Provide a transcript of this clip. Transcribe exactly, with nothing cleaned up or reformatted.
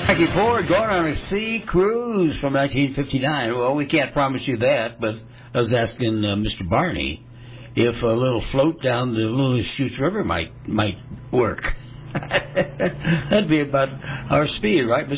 Jackie Ford going on a sea cruise from nineteen fifty-nine. Well, we can't promise you that, but I was asking uh, Mister Barney if a little float down the Luna Chutes River might might work. That'd be about our speed, right, Mister